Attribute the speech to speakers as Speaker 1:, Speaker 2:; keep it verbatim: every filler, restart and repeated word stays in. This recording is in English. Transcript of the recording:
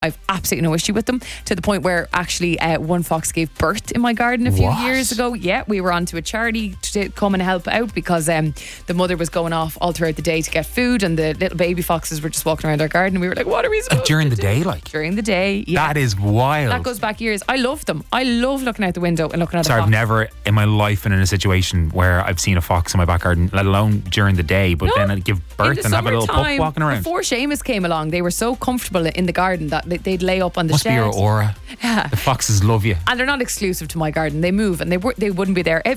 Speaker 1: I've absolutely no issue with them, to the point where actually uh, one fox gave birth in my garden a few
Speaker 2: What?
Speaker 1: years ago. Yeah, we were on to a charity to come and help out because um, the mother was going off all throughout the day to get food, and the little baby foxes were just walking around our garden, and we were like, what are we supposed
Speaker 2: During
Speaker 1: to
Speaker 2: the
Speaker 1: do?
Speaker 2: day, like?
Speaker 1: During the day, yeah.
Speaker 2: That is wild.
Speaker 1: That goes back years. I love them. I love looking out the window and looking at
Speaker 2: Sorry,
Speaker 1: the
Speaker 2: I've
Speaker 1: fox.
Speaker 2: never in my life been in a situation where I've seen a fox in my back garden, let alone during the day, but
Speaker 1: No.
Speaker 2: then I'd give
Speaker 1: In
Speaker 2: birth
Speaker 1: the
Speaker 2: and have a little pup
Speaker 1: summertime,
Speaker 2: walking around.
Speaker 1: before Seamus came along, they were so comfortable in the garden that they- they'd lay up on the
Speaker 2: Must
Speaker 1: shed.
Speaker 2: be your aura.
Speaker 1: Yeah.
Speaker 2: The foxes love you.
Speaker 1: And they're not exclusive to my garden. They move, and they were, they wouldn't be there. If